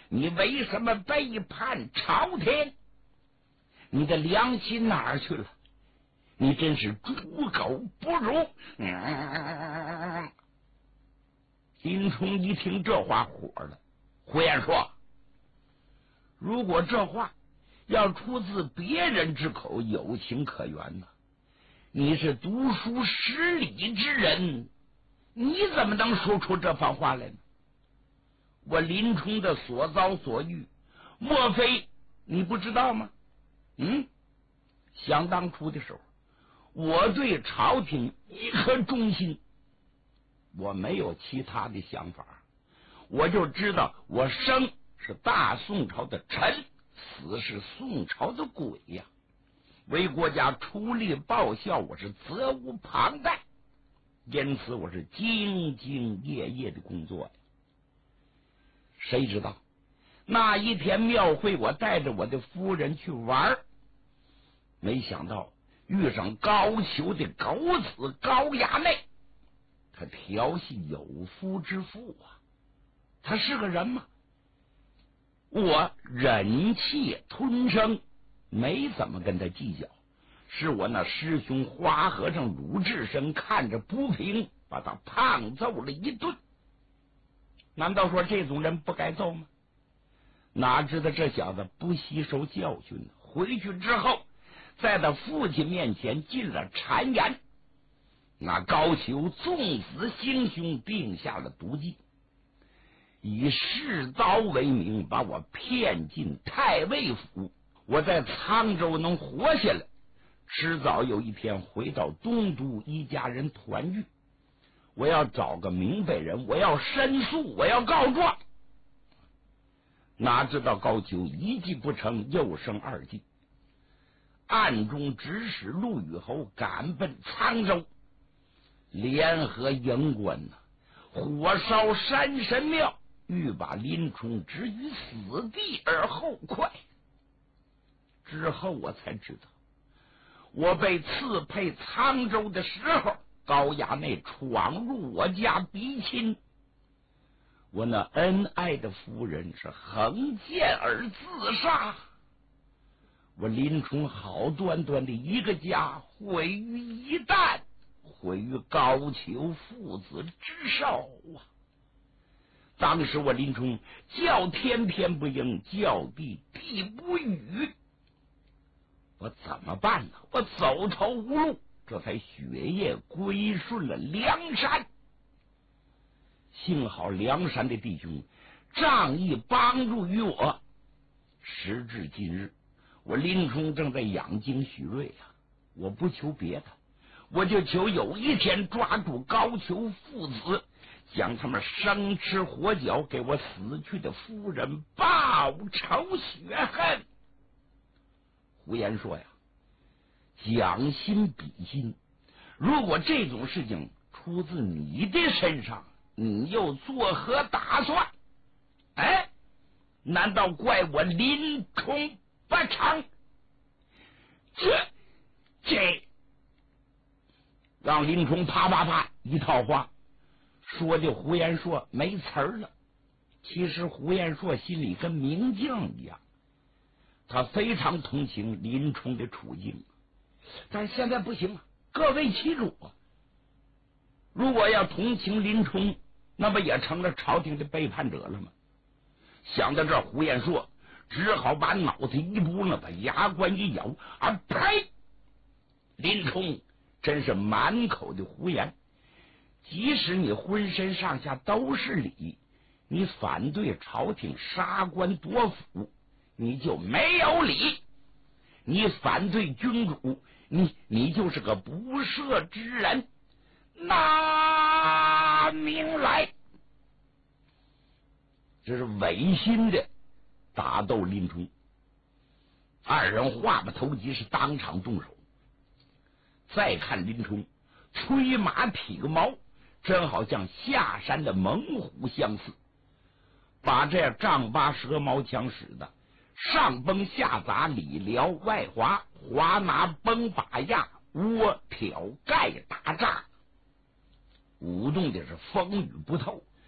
你为什么背叛朝廷？你的良心哪儿去了？你真是猪狗不如！林冲一听这话火了。胡言说，如果这话要出自别人之口，有情可原呐。你是读书识礼之人，你怎么能说出这番话来呢？我林冲的所遭所遇，莫非你不知道吗？想当初的时候，我对朝廷一颗忠心，我没有其他的想法，我就知道我生是大宋朝的臣，死是宋朝的鬼呀。为国家出力报效，我是责无旁贷，因此我是兢兢业业的工作呀。谁知道那一天庙会，我带着我的夫人去玩，没想到遇上高俅的狗子高衙内，他调戏有夫之妇啊！他是个人吗？我忍气吞声，没怎么跟他计较。是我那师兄花和尚鲁智深看着不平，把他胖揍了一顿。难道说这种人不该揍吗？哪知道这小子不吸收教训，回去之后在他父亲面前进了谗言。那高俅纵子行凶，定下了毒计，以试刀为名把我骗进太尉府。我在沧州能活下来，迟早有一天回到东都，一家人团聚。我要找个明白人，我要申诉，我要告状。哪知道高俅一计不成，又生二计，暗中指使陆虞侯赶奔沧州，联合营官火烧山神庙，欲把林冲置于死地而后快。之后我才知道，我被赐配沧州的时候，高衙内闯入我家逼亲，我那恩爱的夫人是横剑而自杀。我林冲好端端的一个家毁于一旦，毁于高俅父子之手啊！当时我林冲叫天天不应，叫地地不语，我怎么办呢？我走投无路，这才雪夜归顺了梁山。幸好梁山的弟兄仗义帮助于我，时至今日，我林冲正在养精蓄锐啊！我不求别的，我就求有一天抓住高俅父子，将他们生吃活嚼，给我死去的夫人报仇雪恨。胡言说呀，将心比心，如果这种事情出自你的身上，你又作何打算？难道怪我林冲不成？这让林冲啪啪啪一套话说的胡言说没词儿了。其实胡言说心里跟明镜一样，他非常同情林冲的处境，但是现在不行啊，各为其主啊。如果要同情林冲，那不也成了朝廷的背叛者了吗？想到这，胡彦硕只好把脑子一拨呢，把牙关一咬，呸！林冲真是满口的胡言。即使你浑身上下都是理，你反对朝廷杀官夺府，你就没有理；你反对君主，你就是个不赦之人。拿命来！这是违心的打斗林冲。二人话不投机，是当场动手。再看林冲吹马劈个毛，真好像下山的猛虎相似，把这丈八蛇矛枪使的上崩下砸，里撩外滑，滑拿崩把压，窝挑盖打炸，舞动的是风雨不透。